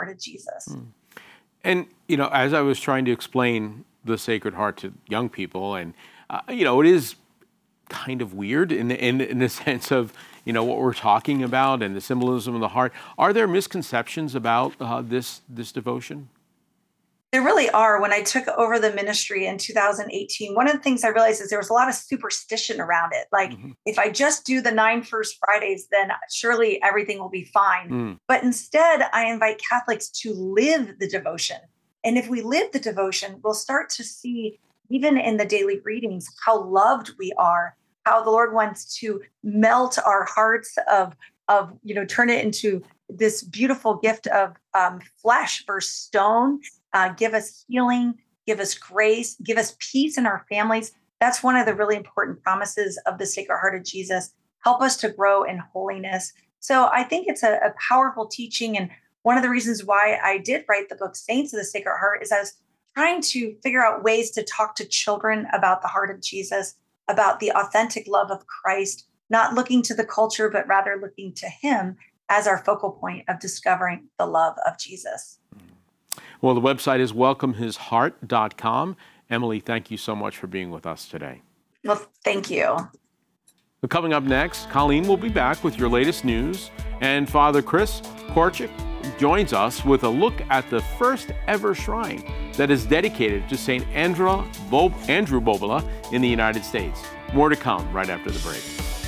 heart of Jesus. And, as I was trying to explain the Sacred Heart to young people, and, it is kind of weird in the sense of, what we're talking about and the symbolism of the heart. Are there misconceptions about this devotion? There really are. When I took over the ministry in 2018, one of the things I realized is there was a lot of superstition around it. Like, if I just do the 9 First Fridays, then surely everything will be fine. But instead, I invite Catholics to live the devotion. And if we live the devotion, we'll start to see, even in the daily readings, how loved we are, how the Lord wants to melt our hearts of turn it into this beautiful gift of flesh versus stone. Give us healing, give us grace, give us peace in our families. That's one of the really important promises of the Sacred Heart of Jesus. Help us to grow in holiness. So I think it's a powerful teaching. And one of the reasons why I did write the book, Saints of the Sacred Heart, is I was trying to figure out ways to talk to children about the heart of Jesus, about the authentic love of Christ, not looking to the culture, but rather looking to him as our focal point of discovering the love of Jesus. Well, the website is welcomehisheart.com. Emily, thank you so much for being with us today. Well, thank you. Coming up next, Colleen will be back with your latest news, and Father Chris Korchik joins us with a look at the first ever shrine that is dedicated to St. Andrew Bobola in the United States. More to come right after the break.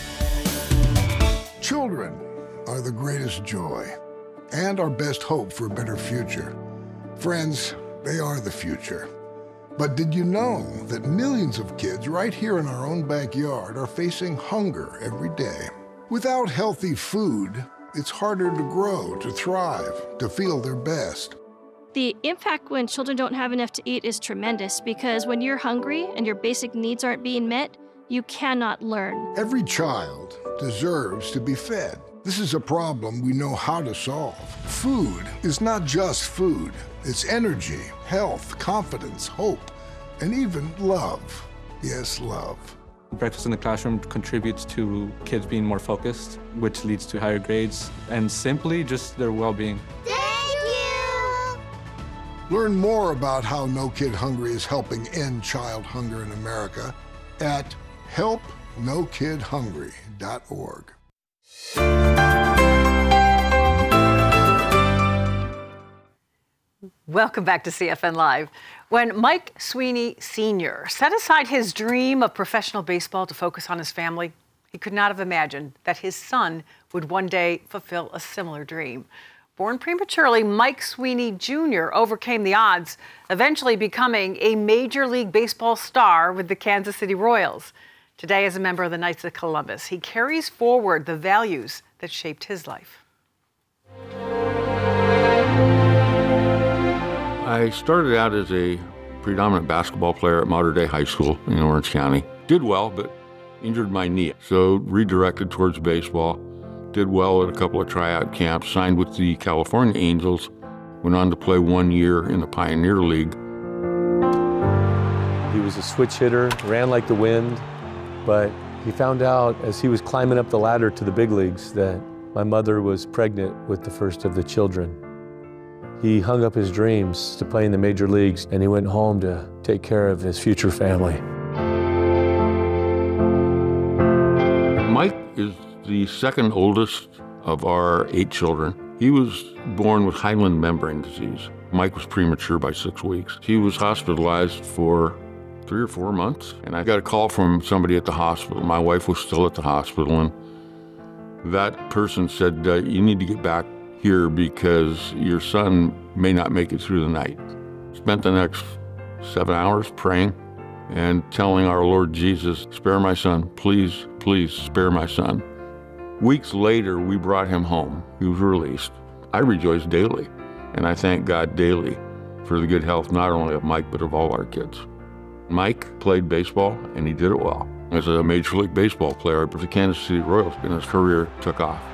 Children are the greatest joy and our best hope for a better future. Friends, they are the future. But did you know that millions of kids right here in our own backyard are facing hunger every day? Without healthy food, it's harder to grow, to thrive, to feel their best. The impact when children don't have enough to eat is tremendous, because when you're hungry and your basic needs aren't being met, you cannot learn. Every child deserves to be fed. This is a problem we know how to solve. Food is not just food. It's energy, health, confidence, hope, and even love. Yes, love. Breakfast in the classroom contributes to kids being more focused, which leads to higher grades, and simply just their well-being. Thank you! Learn more about how No Kid Hungry is helping end child hunger in America at helpnokidhungry.org. Welcome back to CFN Live. When Mike Sweeney Sr. set aside his dream of professional baseball to focus on his family, he could not have imagined that his son would one day fulfill a similar dream. Born prematurely, Mike Sweeney Jr. overcame the odds, eventually becoming a Major League Baseball star with the Kansas City Royals. Today, as a member of the Knights of Columbus, he carries forward the values that shaped his life. I started out as a predominant basketball player at Mater Dei High School in Orange County. Did well, but injured my knee, so redirected towards baseball. Did well at a couple of tryout camps, signed with the California Angels, went on to play 1 year in the Pioneer League. He was a switch hitter, ran like the wind, but he found out as he was climbing up the ladder to the big leagues that my mother was pregnant with the first of the children. He hung up his dreams to play in the major leagues, and he went home to take care of his future family. Mike is the second oldest of our 8 children. He was born with hyaline membrane disease. Mike was premature by 6 weeks. He was hospitalized for 3 or 4 months, and I got a call from somebody at the hospital. My wife was still at the hospital, and that person said, you need to get back here because your son may not make it through the night. Spent the next 7 hours praying and telling our Lord Jesus, spare my son, please, please spare my son. Weeks later, we brought him home. He was released. I rejoice daily, and I thank God daily for the good health not only of Mike, but of all our kids. Mike played baseball, and he did it well. As a Major League Baseball player with the Kansas City Royals, and his career took off.